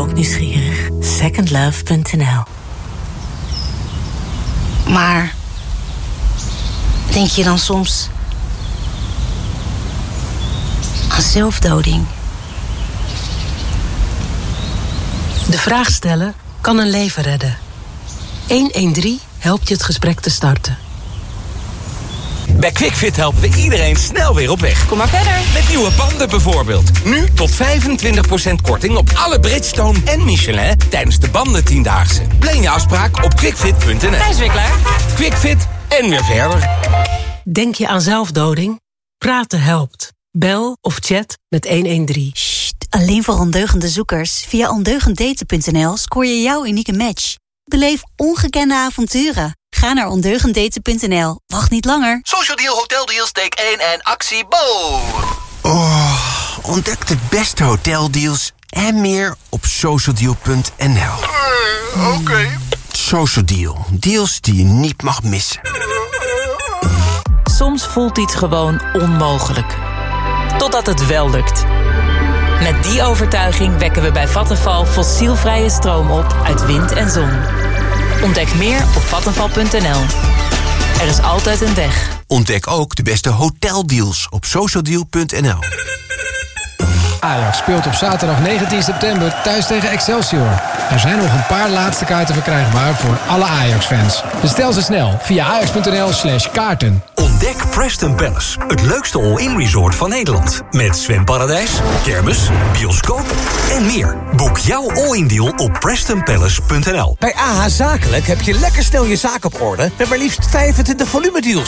ook nieuwsgierig. Secondlove.nl. Maar denk je dan soms aan zelfdoding? De vraag stellen kan een leven redden. 113 helpt je het gesprek te starten. Bij QuickFit helpen we iedereen snel weer op weg. Kom maar verder. Met nieuwe banden bijvoorbeeld. Nu tot 25% korting op alle Bridgestone en Michelin tijdens de banden 10-daagse. Plan je afspraak op quickfit.nl. Hij is weer klaar. QuickFit en weer verder. Denk je aan zelfdoding? Praten helpt. Bel of chat met 113. Sst, alleen voor ondeugende zoekers. Via ondeugenddaten.nl scoor je jouw unieke match. Beleef ongekende avonturen. Ga naar ondeugenddaten.nl. Wacht niet langer. Social Deal, Hotel Deals, take 1 en actie Bo. Oh, ontdek de beste hoteldeals en meer op socialdeal.nl. Oké. Social Deal. Deals die je niet mag missen. Soms voelt iets gewoon onmogelijk. Totdat het wel lukt. Met die overtuiging wekken we bij Vattenfall fossielvrije stroom op uit wind en zon. Ontdek meer op vattenfall.nl. Er is altijd een weg. Ontdek ook de beste hoteldeals op socialdeal.nl. Ajax speelt op zaterdag 19 september thuis tegen Excelsior. Er zijn nog een paar laatste kaarten verkrijgbaar voor alle Ajax-fans. Bestel ze snel via ajax.nl/kaarten. Ontdek Preston Palace, het leukste all-in resort van Nederland. Met zwemparadijs, kermis, bioscoop en meer. Boek jouw all-in deal op prestonpalace.nl. Bij AH Zakelijk heb je lekker snel je zaak op orde met maar liefst 25 volumedeals.